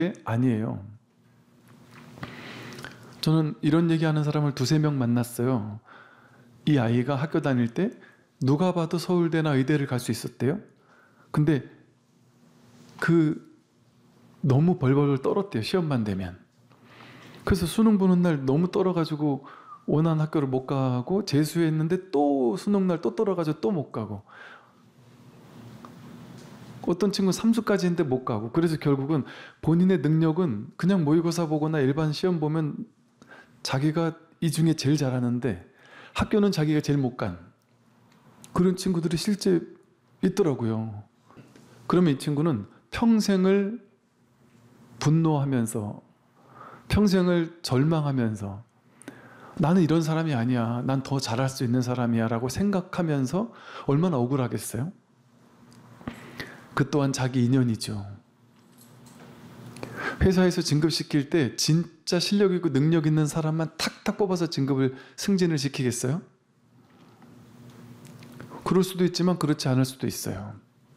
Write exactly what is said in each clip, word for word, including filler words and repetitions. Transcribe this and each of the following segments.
게 아니에요. 저는 이런 얘기하는 사람을 두세 명 만났어요. 이 아이가 학교 다닐 때 누가 봐도 서울대나 의대를 갈 수 있었대요. 근데 그 너무 벌벌 떨었대요. 시험만 되면. 그래서 수능 보는 날 너무 떨어가지고 원하는 학교를 못 가고 재수했는데 또 수능 날 또 떨어가지고 또 못 가고, 어떤 친구는 삼수까지 했는데 못 가고, 그래서 결국은 본인의 능력은 그냥 모의고사 보거나 일반 시험 보면 자기가 이 중에 제일 잘하는데 학교는 자기가 제일 못 간 그런 친구들이 실제 있더라고요. 그러면 이 친구는 평생을 분노하면서, 평생을 절망하면서 나는 이런 사람이 아니야, 난 더 잘할 수 있는 사람이야 라고 생각하면서 얼마나 억울하겠어요? 그 또한 자기 인연이죠. 회사에서 진급시킬 때 진짜 실력 있고 능력 있는 사람만 탁탁 뽑아서 진급을, 승진을 시키겠어요? 그럴 수도 있지만 그렇지 않을 수도 있어요.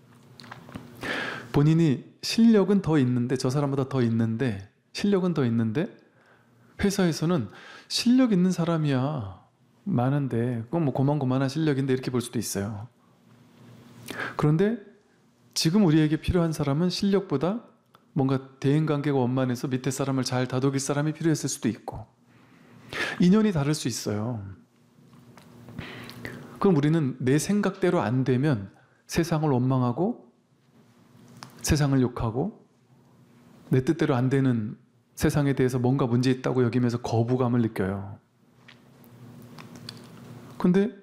본인이 실력은 더 있는데, 저 사람보다 더 있는데, 실력은 더 있는데 회사에서는 실력 있는 사람이야, 많은데, 그건 뭐 고만고만한 실력인데 이렇게 볼 수도 있어요. 그런데 지금 우리에게 필요한 사람은 실력보다 뭔가 대인관계가 원만해서 밑에 사람을 잘 다독일 사람이 필요했을 수도 있고, 인연이 다를 수 있어요. 그럼 우리는 내 생각대로 안 되면 세상을 원망하고 세상을 욕하고, 내 뜻대로 안 되는 세상에 대해서 뭔가 문제 있다고 여기면서 거부감을 느껴요. 근데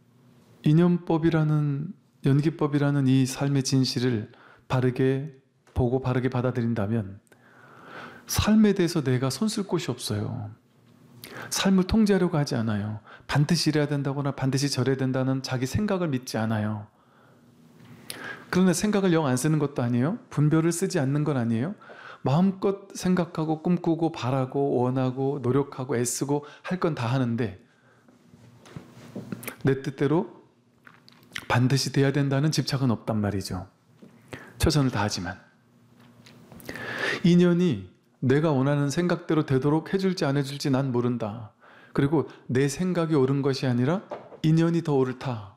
인연법이라는, 연기법이라는 이 삶의 진실을 바르게 보고 바르게 받아들인다면 삶에 대해서 내가 손쓸 곳이 없어요. 삶을 통제하려고 하지 않아요. 반드시 이래야 된다거나 반드시 저래야 된다는 자기 생각을 믿지 않아요. 그러나 생각을 영 안 쓰는 것도 아니에요. 분별을 쓰지 않는 건 아니에요. 마음껏 생각하고 꿈꾸고 바라고 원하고 노력하고 애쓰고 할 건 다 하는데 내 뜻대로 반드시 돼야 된다는 집착은 없단 말이죠. 최선을 다하지만. 인연이 내가 원하는 생각대로 되도록 해줄지 안 해줄지 난 모른다. 그리고 내 생각이 옳은 것이 아니라 인연이 더 옳다.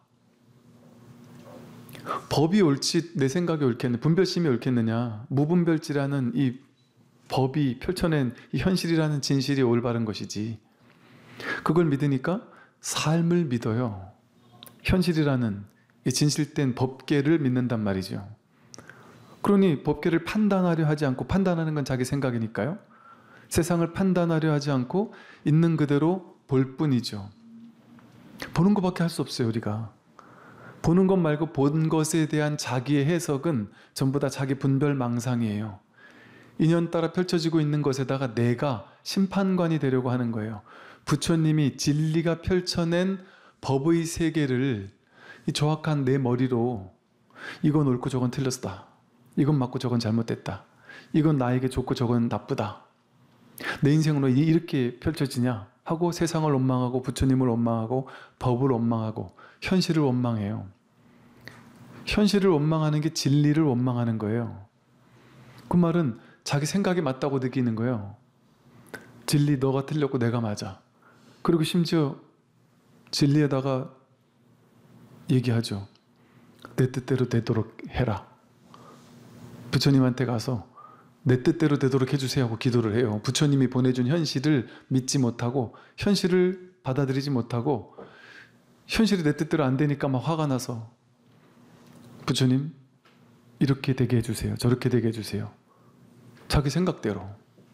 법이 옳지 내 생각이 옳겠느냐, 분별심이 옳겠느냐, 무분별지라는 이 법이 펼쳐낸 이 현실이라는 진실이 올바른 것이지. 그걸 믿으니까 삶을 믿어요. 현실이라는 이 진실된 법계를 믿는단 말이죠. 그러니 법계를 판단하려 하지 않고, 판단하는 건 자기 생각이니까요. 세상을 판단하려 하지 않고 있는 그대로 볼 뿐이죠. 보는 것밖에 할 수 없어요, 우리가. 보는 것 말고 본 것에 대한 자기의 해석은 전부 다 자기 분별망상이에요. 인연 따라 펼쳐지고 있는 것에다가 내가 심판관이 되려고 하는 거예요. 부처님이 진리가 펼쳐낸 법의 세계를 이 정확한 내 머리로 이건 옳고 저건 틀렸다, 이건 맞고 저건 잘못됐다, 이건 나에게 좋고 저건 나쁘다, 내 인생으로 이렇게 펼쳐지냐 하고 세상을 원망하고 부처님을 원망하고 법을 원망하고 현실을 원망해요. 현실을 원망하는 게 진리를 원망하는 거예요. 그 말은 자기 생각이 맞다고 느끼는 거예요. 진리, 너가 틀렸고 내가 맞아. 그리고 심지어 진리에다가 얘기하죠. 내 뜻대로 되도록 해라. 부처님한테 가서 내 뜻대로 되도록 해주세요 하고 기도를 해요. 부처님이 보내준 현실을 믿지 못하고 현실을 받아들이지 못하고 현실이 내 뜻대로 안 되니까 막 화가 나서 부처님 이렇게 되게 해주세요, 저렇게 되게 해주세요. 자기 생각대로.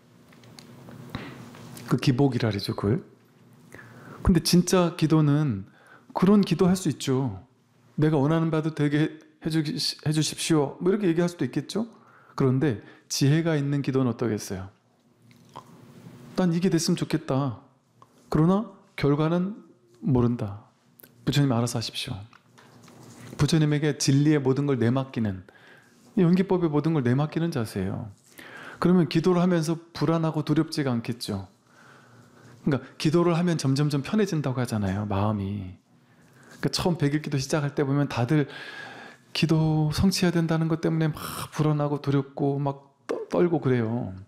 그 기복이라 그러죠, 그걸. 근데 진짜 기도는 그런 기도 할 수 있죠. 내가 원하는 바도 되게 해주, 해주십시오 뭐 이렇게 얘기할 수도 있겠죠. 그런데 지혜가 있는 기도는 어떠겠어요? 난 이게 됐으면 좋겠다. 그러나 결과는 모른다. 부처님 알아서 하십시오. 부처님에게 진리의 모든 걸 내맡기는, 연기법의 모든 걸 내맡기는 자세예요. 그러면 기도를 하면서 불안하고 두렵지가 않겠죠. 그러니까 기도를 하면 점점점 편해진다고 하잖아요, 마음이. 그러니까 처음 백일 기도 시작할 때 보면 다들 기도 성취해야 된다는 것 때문에 막 불안하고 두렵고 막 떨고 그래요.